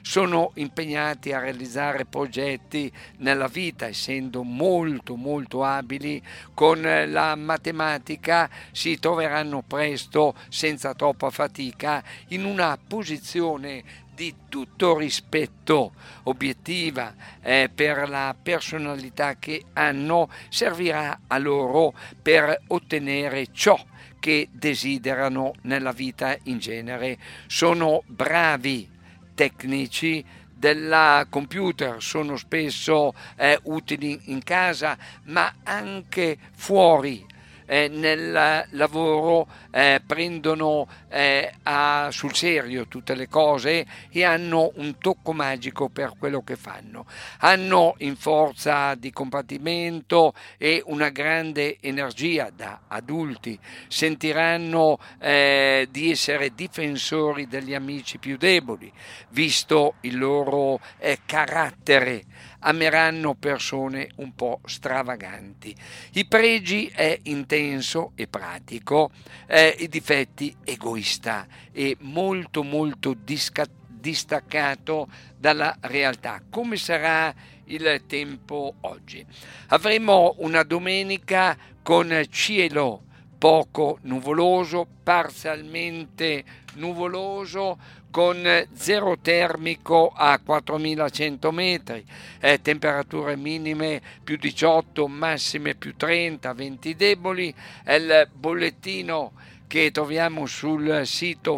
sono impegnati a realizzare progetti nella vita, essendo molto molto abili con la matematica, si troveranno presto, senza troppa fatica, in una posizione di tutto rispetto, obiettiva, per la personalità che hanno, servirà a loro per ottenere ciò che desiderano nella vita in genere. Sono bravi tecnici della computer, sono spesso utili in casa, ma anche fuori. Nel lavoro prendono sul serio tutte le cose e hanno un tocco magico per quello che fanno. Hanno in forza di combattimento e una grande energia da adulti. Sentiranno di essere difensori degli amici più deboli, visto il loro carattere. Ameranno persone un po' stravaganti. I pregi è intenso e pratico, i difetti egoista e molto molto distaccato dalla realtà. Come sarà il tempo oggi? Avremo una domenica con cielo poco nuvoloso, parzialmente nuvoloso, con zero termico a 4100 metri, temperature minime più 18, massime più 30, venti deboli. Il bollettino che troviamo sul sito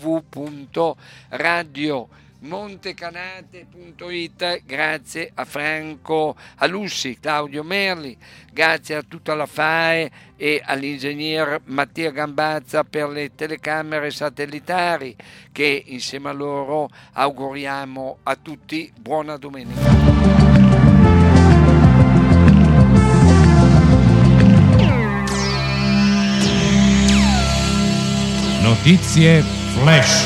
www.radiomontecanate.it. Grazie a Franco Alussi, Claudio Merli, grazie a tutta la FAE e all'ingegner Mattia Gambazza per le telecamere satellitari, che insieme a loro auguriamo a tutti buona domenica. Notizie flash.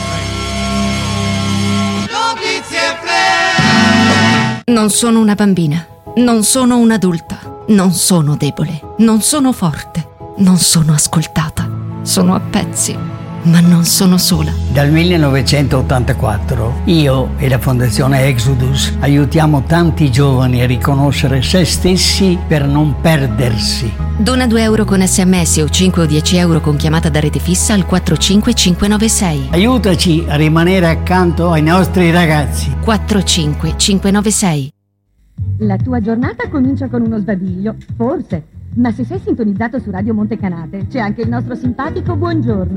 Non sono una bambina, non sono un'adulta, non sono debole, non sono forte, non sono ascoltata, sono a pezzi, ma non sono sola. Dal 1984 io e la Fondazione Exodus aiutiamo tanti giovani a riconoscere se stessi per non perdersi. Dona 2 euro con SMS o 5 o 10 euro con chiamata da rete fissa al 45596. Aiutaci a rimanere accanto ai nostri ragazzi. 45596. La tua giornata comincia con uno sbadiglio, forse, ma se sei sintonizzato su Radio Montecanate c'è anche il nostro simpatico buongiorno.